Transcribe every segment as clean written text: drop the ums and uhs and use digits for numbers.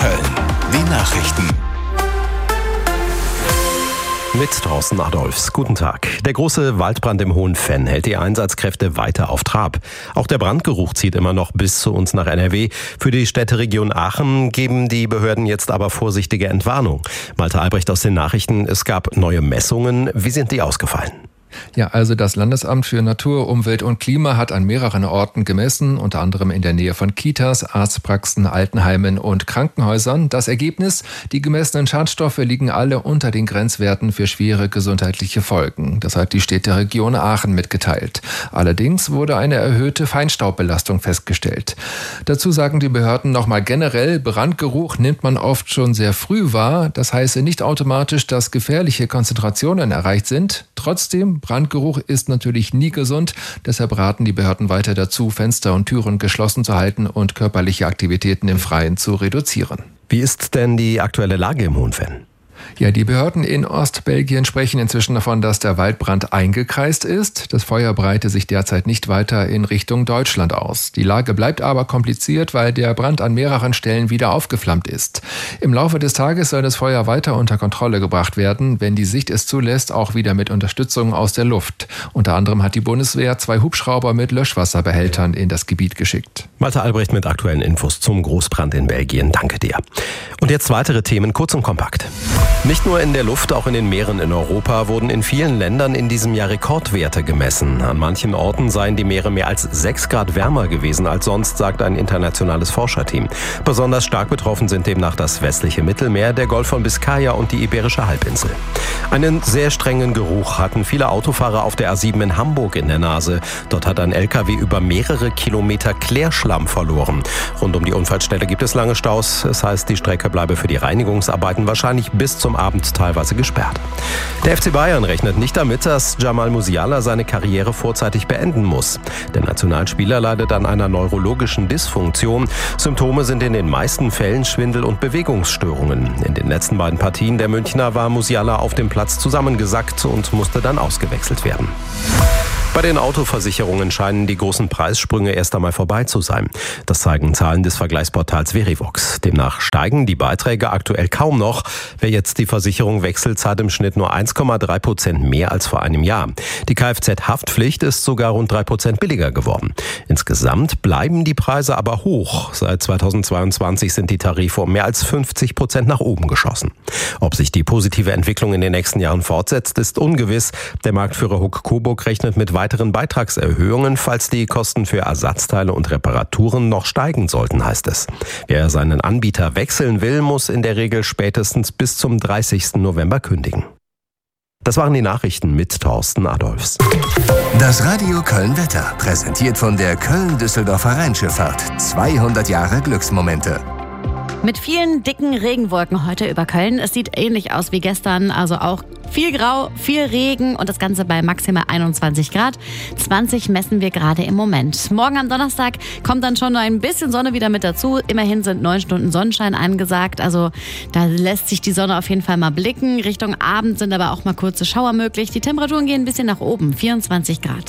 Köln. Die Nachrichten. Mit Thorsten Adolfs. Guten Tag. Der große Waldbrand im Hohenfenn hält die Einsatzkräfte weiter auf Trab. Auch der Brandgeruch zieht immer noch bis zu uns nach NRW. Für die Städteregion Aachen geben die Behörden jetzt aber vorsichtige Entwarnung. Malte Albrecht aus den Nachrichten. Es gab neue Messungen. Wie sind die ausgefallen? Ja, also das Landesamt für Natur, Umwelt und Klima hat an mehreren Orten gemessen, unter anderem in der Nähe von Kitas, Arztpraxen, Altenheimen und Krankenhäusern. Das Ergebnis: Die gemessenen Schadstoffe liegen alle unter den Grenzwerten für schwere gesundheitliche Folgen. Das hat die Städteregion Aachen mitgeteilt. Allerdings wurde eine erhöhte Feinstaubbelastung festgestellt. Dazu sagen die Behörden nochmal generell, Brandgeruch nimmt man oft schon sehr früh wahr. Das heiße nicht automatisch, dass gefährliche Konzentrationen erreicht sind. Trotzdem, Brandgeruch ist natürlich nie gesund. Deshalb raten die Behörden weiter dazu, Fenster und Türen geschlossen zu halten und körperliche Aktivitäten im Freien zu reduzieren. Wie ist denn die aktuelle Lage im Hohenfenn? Ja, die Behörden in Ostbelgien sprechen inzwischen davon, dass der Waldbrand eingekreist ist. Das Feuer breite sich derzeit nicht weiter in Richtung Deutschland aus. Die Lage bleibt aber kompliziert, weil der Brand an mehreren Stellen wieder aufgeflammt ist. Im Laufe des Tages soll das Feuer weiter unter Kontrolle gebracht werden, wenn die Sicht es zulässt, auch wieder mit Unterstützung aus der Luft. Unter anderem hat die Bundeswehr 2 Hubschrauber mit Löschwasserbehältern in das Gebiet geschickt. Malte Albrecht mit aktuellen Infos zum Großbrand in Belgien. Danke dir. Und jetzt weitere Themen, kurz und kompakt. Nicht nur in der Luft, auch in den Meeren in Europa wurden in vielen Ländern in diesem Jahr Rekordwerte gemessen. An manchen Orten seien die Meere mehr als 6 Grad wärmer gewesen als sonst, sagt ein internationales Forscherteam. Besonders stark betroffen sind demnach das westliche Mittelmeer, der Golf von Biskaya und die Iberische Halbinsel. Einen sehr strengen Geruch hatten viele Autofahrer auf der A7 in Hamburg in der Nase. Dort hat ein LKW über mehrere Kilometer Klärschlamm verloren. Rund um die Unfallstelle gibt es lange Staus. Es heißt, die Strecke bleibe für die Reinigungsarbeiten wahrscheinlich bis zum Abend teilweise gesperrt. Der FC Bayern rechnet nicht damit, dass Jamal Musiala seine Karriere vorzeitig beenden muss. Der Nationalspieler leidet an einer neurologischen Dysfunktion. Symptome sind in den meisten Fällen Schwindel und Bewegungsstörungen. In den letzten beiden Partien der Münchner war Musiala auf dem Platz zusammengesackt und musste dann ausgewechselt werden. Bei den Autoversicherungen scheinen die großen Preissprünge erst einmal vorbei zu sein. Das zeigen Zahlen des Vergleichsportals Verivox. Demnach steigen die Beiträge aktuell kaum noch. Wer jetzt die Versicherung wechselt, zahlt im Schnitt nur 1,3% mehr als vor einem Jahr. Die Kfz-Haftpflicht ist sogar rund 3% billiger geworden. Insgesamt bleiben die Preise aber hoch. Seit 2022 sind die Tarife um mehr als 50% nach oben geschossen. Ob sich die positive Entwicklung in den nächsten Jahren fortsetzt, ist ungewiss. Der Marktführer Huck Coburg rechnet mit weiteren Beitragserhöhungen, falls die Kosten für Ersatzteile und Reparaturen noch steigen sollten, heißt es. Wer seinen Anbieter wechseln will, muss in der Regel spätestens bis zum 30. November kündigen. Das waren die Nachrichten mit Thorsten Adolfs. Das Radio Köln-Wetter, präsentiert von der Köln-Düsseldorfer Rheinschifffahrt. 200 Jahre Glücksmomente. Mit vielen dicken Regenwolken heute über Köln. Es sieht ähnlich aus wie gestern, also auch viel Grau, viel Regen und das Ganze bei maximal 21 Grad. 20 messen wir gerade im Moment. Morgen am Donnerstag kommt dann schon noch ein bisschen Sonne wieder mit dazu. Immerhin sind 9 Stunden Sonnenschein angesagt, also da lässt sich die Sonne auf jeden Fall mal blicken. Richtung Abend sind aber auch mal kurze Schauer möglich. Die Temperaturen gehen ein bisschen nach oben, 24 Grad.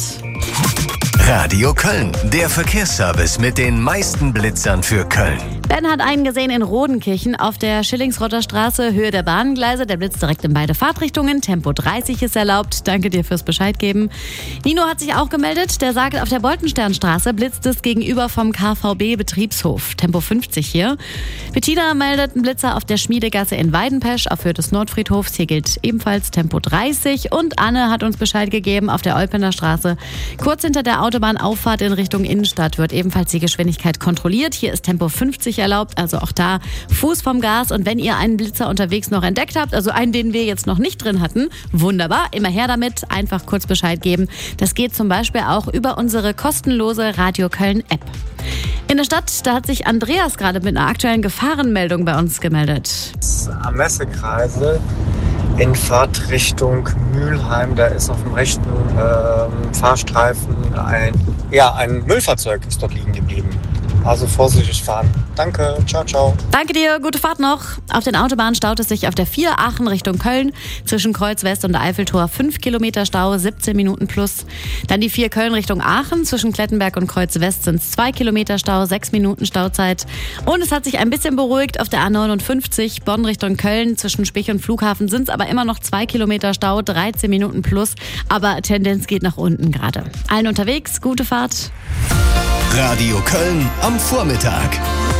Radio Köln, der Verkehrsservice mit den meisten Blitzern für Köln. Ben hat einen gesehen in Rodenkirchen auf der Schillingsrotter Straße, Höhe der Bahngleise. Der blitzt direkt in beide Fahrtrichtungen. Tempo 30 ist erlaubt. Danke dir fürs Bescheid geben. Nino hat sich auch gemeldet. Der sagt, auf der Boltensternstraße blitzt es gegenüber vom KVB-Betriebshof. Tempo 50 hier. Bettina meldet einen Blitzer auf der Schmiedegasse in Weidenpesch auf Höhe des Nordfriedhofs. Hier gilt ebenfalls Tempo 30. Und Anne hat uns Bescheid gegeben auf der Olpener Straße. Kurz hinter der Autobahnauffahrt in Richtung Innenstadt wird ebenfalls die Geschwindigkeit kontrolliert. Hier ist Tempo 50 erlaubt, also auch da Fuß vom Gas. Und wenn ihr einen Blitzer unterwegs noch entdeckt habt, also einen, den wir jetzt noch nicht drin hatten, wunderbar, immer her damit, einfach kurz Bescheid geben. Das geht zum Beispiel auch über unsere kostenlose Radio Köln App. In der Stadt, da hat sich Andreas gerade mit einer aktuellen Gefahrenmeldung bei uns gemeldet. Am Messekreisel in Fahrtrichtung Mülheim, da ist auf dem rechten Fahrstreifen ein Müllfahrzeug ist dort liegen geblieben. Also vorsichtig fahren. Danke, ciao, ciao. Danke dir, gute Fahrt noch. Auf den Autobahnen staut es sich auf der 4 Aachen Richtung Köln. Zwischen Kreuz West und Eiffeltor 5 Kilometer Stau, 17 Minuten plus. Dann die 4 Köln Richtung Aachen. Zwischen Klettenberg und Kreuz West sind es 2 Kilometer Stau, 6 Minuten Stauzeit. Und es hat sich ein bisschen beruhigt auf der A59 Bonn Richtung Köln. Zwischen Spich und Flughafen sind es aber immer noch 2 Kilometer Stau, 13 Minuten plus. Aber Tendenz geht nach unten gerade. Allen unterwegs, gute Fahrt. Radio Köln am Vormittag.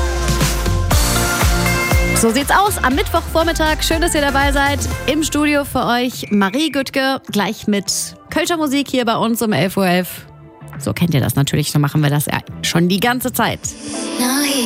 So sieht's aus am Mittwochvormittag. Schön, dass ihr dabei seid. Im Studio für euch Marie Güttke, gleich mit Kölscher Musik hier bei uns um 11:11 Uhr. So kennt ihr das natürlich, so machen wir das ja schon die ganze Zeit.